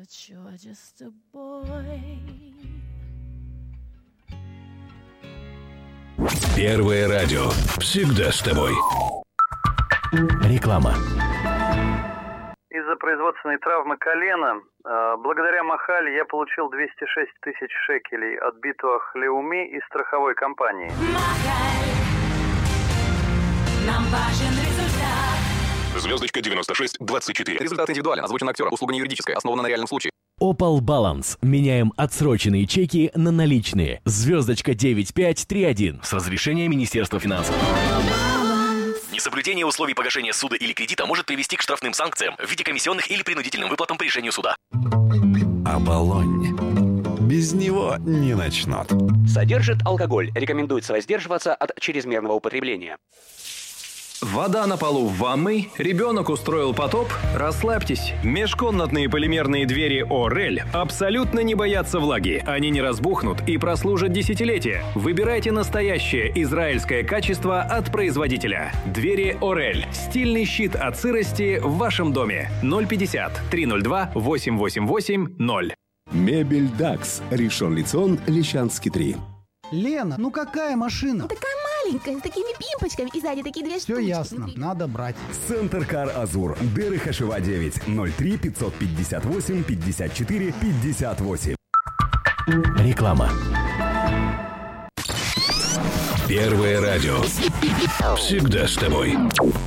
but you're just a boy. Первое радио. Всегда с тобой. Реклама. Из-за производственной травмы колена, благодаря Махаль я получил 206 тысяч шекелей от Битуах Леуми из страховой компании. Махаль, нам важен результат. Звездочка 9624. Результат индивидуален. Озвучен актером. Услуга не юридическая. Основана на реальном случае. Opal Balance. Меняем отсроченные чеки на наличные. Звездочка 9531. С разрешения Министерства финансов. Несоблюдение условий погашения суда или кредита может привести к штрафным санкциям в виде комиссионных или принудительным выплатам по решению суда. Оболонь. Без него не начнут. Содержит алкоголь. Рекомендуется воздерживаться от чрезмерного употребления. Вода на полу в ванной, ребенок устроил потоп. Расслабьтесь. Межкомнатные полимерные двери Орель абсолютно не боятся влаги. Они не разбухнут и прослужат десятилетия. Выбирайте настоящее израильское качество от производителя. Двери Орель. Стильный щит от сырости в вашем доме. 050-302-888-0. Мебель Дакс. Ришон Лицион, Лещанский 3. Лена, ну какая машина? Такая маленькая, с такими пимпочками и сзади такие две штучки. Все ясно, надо брать. Центр Кар Азур. Деры Хашева 9. 03 558 54 58. Реклама. Первое радио. Всегда с тобой.